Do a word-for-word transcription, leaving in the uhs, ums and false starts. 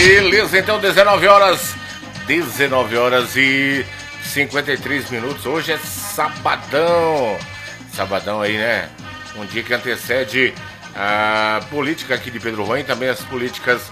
Beleza, então dezenove horas, dezenove horas e cinquenta e três minutos. Hoje é sabadão. Sabadão aí, né? Um dia que antecede a política aqui de Pedro Juan e também as políticas